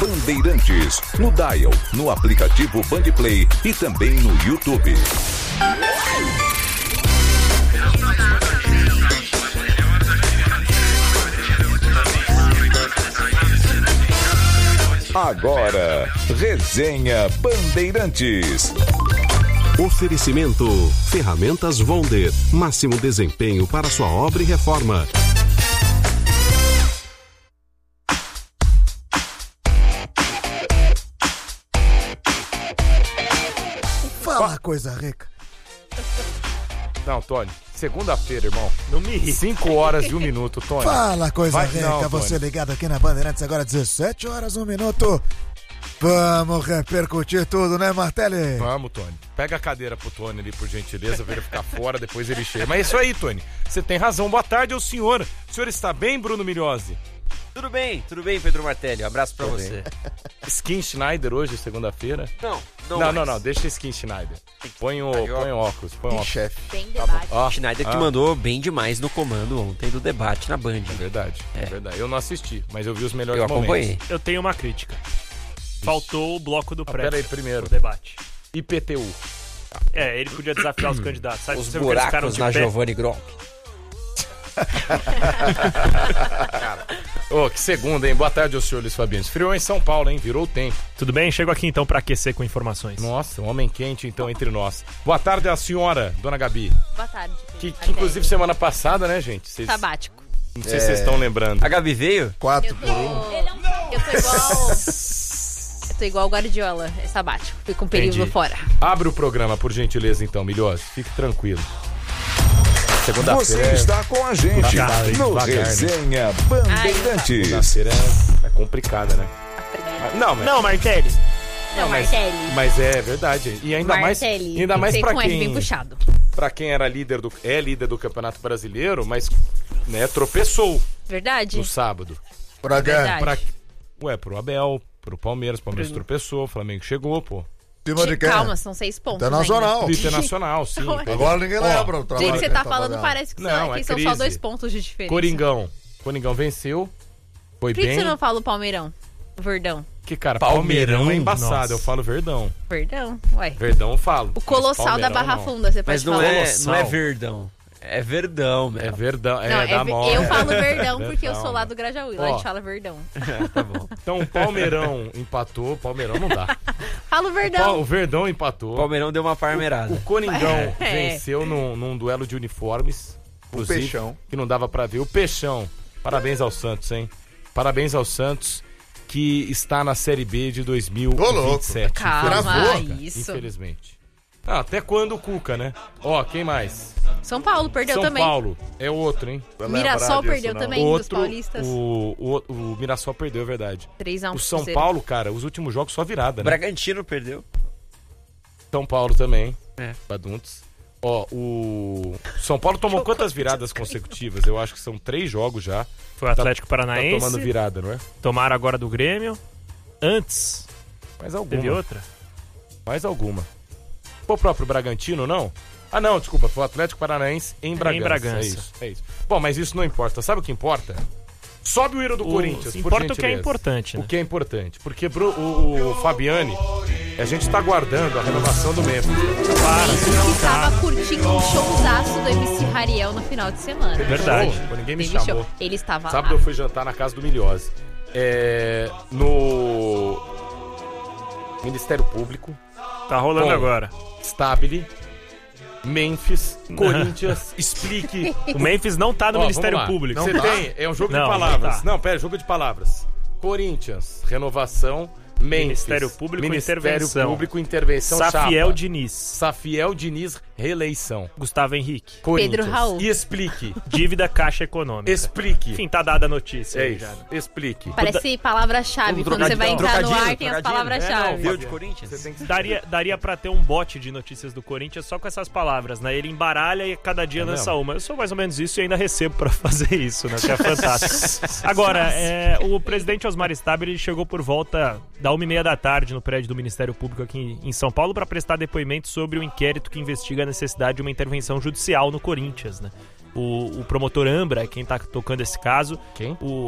Bandeirantes, no dial, no aplicativo Bandplay e também no YouTube. Agora, Resenha Bandeirantes. Oferecimento: Ferramentas Wonder. Máximo desempenho para sua obra e reforma. Fala coisa rica. Não, Tony, segunda-feira, irmão. Não me ri. 5 horas e 1 minuto, Tony. Fala coisa rica, não, você Tony. ligado aqui na Bandeirantes, agora 17 horas, 1 minuto. Vamos repercutir tudo, né, Martelli? Vamos, Tony. Pega a cadeira pro Tony ali, por gentileza, pra ele ficar fora, depois ele chega. Mas é isso aí, Tony. Você tem razão. Boa tarde ao senhor. O senhor está bem, Bruno Migliozzi? Tudo bem, Pedro Martelli. Um abraço pra você. Skin Schneider hoje, segunda-feira? Não. Deixa Skin Schneider. Põe o óculos, põe o óculos. Chefe. Tem debate. Ó, Schneider que mandou bem demais no comando ontem do debate na Band. É verdade. Eu não assisti, mas eu vi os melhores Eu acompanhei. momentos. Eu tenho uma crítica. Faltou o bloco do prédio. Peraí, primeiro. Do debate. IPTU. Ele podia desafiar os candidatos. Sabe? Os Você viu que eles ficaram buracos de na pé? Giovanni Gronk. Que segunda, hein? Boa tarde ao senhor Luiz Fabiano. Esfriou em São Paulo, hein? Virou o tempo. Tudo bem? Chego aqui então pra aquecer com informações. Nossa, um homem quente então entre nós. Boa tarde à senhora, dona Gabi. Boa tarde. Que inclusive semana passada, né, gente? Vocês, Sabático. não sei se vocês estão lembrando. A Gabi veio? 4 Eu por 1. tô igual o Guardiola, é sabático. Fico um período Entendi. fora. Abre o programa, por gentileza, então, Migliozzi. Fique tranquilo. Você Segunda-feira está com a gente Devagar, no devagar, né? Resenha Bandeirantes. Segunda-feira é complicada, né? Não, mas, Não, Martelli. Não, mas, Martelli. mas é verdade. E ainda mais Tem pra com F bem quem, puxado. pra quem era líder do Campeonato Brasileiro, mas né, tropeçou Verdade? no sábado. Pra quê? Verdade. Pro Abel, pro Palmeiras. O Palmeiras tropeçou, o Flamengo chegou, pô. Cima de quem? Calma, são 6 pontos. Internacional. Do Internacional, sim. Não, pegou. Agora ninguém lembra o Do trabalho. jeito que você ele tá falando, fazendo. parece que, Não, é são só crise. 2 pontos de diferença. Coringão venceu. Foi Por que bem. você não fala o Palmeirão? O Verdão? Que, cara, Palmeirão? Palmeirão é embaçado. Nossa. Eu falo Verdão. Verdão? Ué. Verdão eu falo. O Colossal mas da Palmeirão Barra não. Funda, você pode Mas não falar. é, Colossal. não é Verdão. É Verdão, É mesmo. Verdão. Não, Da moda. eu falo Verdão porque eu Verdão, sou lá do Grajaú. Lá a Ó. gente fala Verdão. Tá bom. Então o Palmeirão empatou. Palmeirão não dá. Falo Verdão. O Verdão empatou. O Palmeirão deu uma parmeirada. O Coringão É. venceu num duelo de uniformes. Inclusive, Peixão. que não dava pra ver. O Peixão. Parabéns ao Santos, hein? Parabéns ao Santos, que está na Série B de 2027. Calma, Infelizmente. isso. Infelizmente. Até quando o Cuca, né? Quem mais? São Paulo perdeu São também. Paulo. É outro, hein? Mirassol perdeu também dos Outro, paulistas. o Mirassol perdeu, é verdade. 3-1 O São Paulo, cara, os últimos jogos só virada, né? Bragantino perdeu. São Paulo também. É. Baduntos. O São Paulo tomou quantas viradas consecutivas? Eu acho que são 3 jogos já. Foi o Atlético Tá Paranaense. tomando virada, não é? Tomaram agora do Grêmio. Antes, Mais teve alguma. outra. Mais alguma. Foi o próprio Bragantino, não? Não, desculpa. Foi o Atlético Paranaense em Bragança. Bragança. É isso. Bom, mas isso não importa. Sabe o que importa? Sobe o hino do Corinthians, por Importa o que é gentileza. importante, né? O que é importante. Porque o Fabiani, a gente tá aguardando a renovação do Memphis. Que tava curtindo um showzaço do MC Hariel no final de semana. Verdade. Pô, ninguém me Teve chamou. show. Ele estava Sábado lá. eu fui jantar na casa do Migliozzi. No Ministério Público, Tá rolando Bom. agora. Stabile, Memphis, Corinthians, explique. O Memphis não tá no Ó, Ministério vamos lá. Público. Você tem, é um jogo Não, de palavras. não tá. Não, pera, jogo de palavras. Corinthians, renovação, Memphis. Ministério Público, intervenção. Público, intervenção, Safiel chapa. Diniz. Safiel Diniz, reeleição. Gustavo Henrique. Corinthians. Raul. E explique. Dívida Caixa Econômica. Explique. Enfim, tá dada a notícia. É aí isso. já. Explique. Parece palavra-chave. Quando você vai entrar no ar, tem as palavras-chave. Viu de Corinthians? Você tem que... Daria pra ter um bot de notícias do Corinthians só com essas palavras, né? Ele embaralha e cada dia lança uma. Eu sou mais ou menos isso e ainda recebo pra fazer isso, né? Que é fantástico. Agora, o presidente Osmar Stabile chegou por volta da 1h30 da tarde no prédio do Ministério Público aqui em São Paulo para prestar depoimento sobre o inquérito que investiga a necessidade de uma intervenção judicial no Corinthians, né? O promotor Ambra, quem tá tocando esse caso. Quem?